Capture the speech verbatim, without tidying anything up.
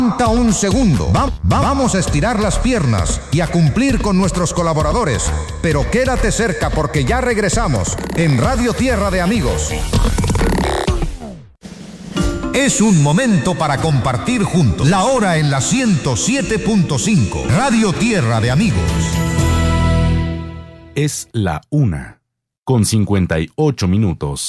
Aguanta un segundo. Va- va- vamos a estirar las piernas y a cumplir con nuestros colaboradores. Pero quédate cerca porque ya regresamos en Radio Tierra de Amigos. Es un momento para compartir juntos. La hora en la ciento siete punto cinco. Radio Tierra de Amigos. Es la una, con cincuenta y ocho minutos.